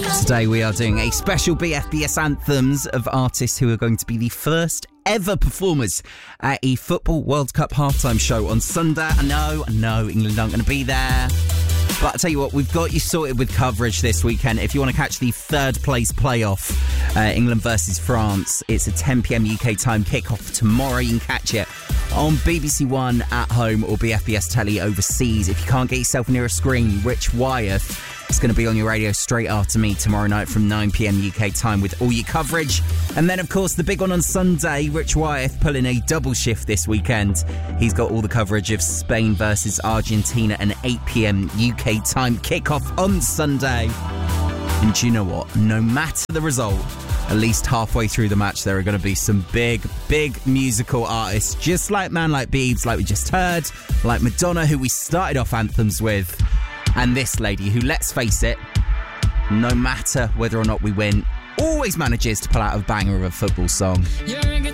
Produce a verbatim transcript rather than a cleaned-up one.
Today we are doing a special B F B S anthems of artists who are going to be the first ever performers at a Football World Cup halftime show on Sunday. I know, I know, England aren't going to be there. But I'll tell you what, we've got you sorted with coverage this weekend. If you want to catch the third place playoff, uh, England versus France, it's a ten p.m. U K time kickoff tomorrow. You can catch it on B B C One at home or B F B S Telly overseas. If you can't get yourself near a screen, Rich Wyeth is going to be on your radio straight after me tomorrow night from nine p.m. U K time with all your coverage. And then, of course, the big one on Sunday, Rich Wyeth pulling a double shift this weekend. He's got all the coverage of Spain versus Argentina, an eight p.m. U K time kickoff on Sunday. And do you know what? No matter the result, at least halfway through the match, there are going to be some big, big musical artists, just like Man Like Biebs, like we just heard, like Madonna, who we started off anthems with, and this lady who, let's face it, no matter whether or not we win, always manages to pull out a banger of a football song. You're